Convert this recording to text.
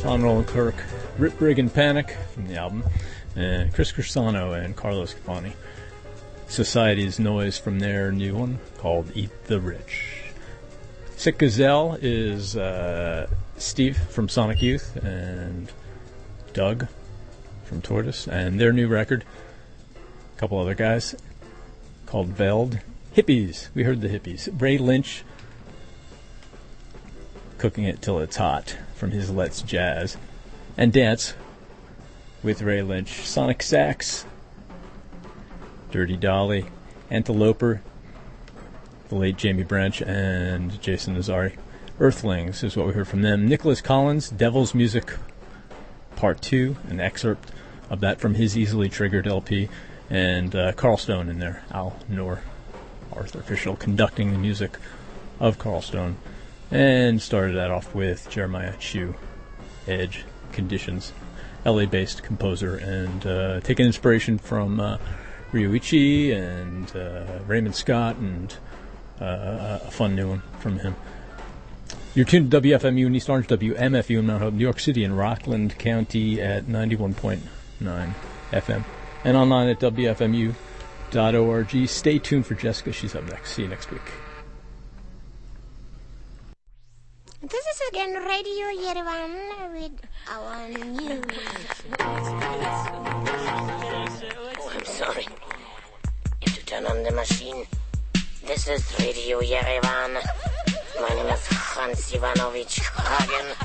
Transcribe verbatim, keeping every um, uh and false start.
Sean Nolan Kirk, Rip Brig and Panic from the album, and Chris Crisano and Carlos Capani. Society's Noise from their new one called Eat the Rich. Sick Gazelle is uh, Steve from Sonic Youth and Doug from Tortoise, and their new record, a couple other guys, called Veld. Hippies, we heard the Hippies. Ray Lynch, Cooking It Till It's Hot, from his Let's Jazz and Dance with Ray Lynch. Sonic Sax, Dirty Dolly, Anteloper, the late Jamie Branch, and Jason Nazari. Earthlings is what we heard from them. Nicholas Collins, Devil's Music Part two, an excerpt of that from his Easily Triggered L P, and uh, Carl Stone in there, Al Noor, Arthur Fischel, conducting the music of Carl Stone. And started that off with Jeremiah Chu, Edge, Conditions, L A-based composer, and uh, taking inspiration from uh, Ryuichi and uh, Raymond Scott, and uh, a fun new one from him. You're tuned to W F M U in East Orange, W M F U in Mount Hope, New York City, and Rockland County at ninety-one point nine F M, and online at W F M U dot org. Stay tuned for Jessica. She's up next. See you next week. This is again Radio Yerevan with our news. Oh, I'm sorry. You have to turn on the machine. This is Radio Yerevan. My name is Hans Ivanovich Hagen.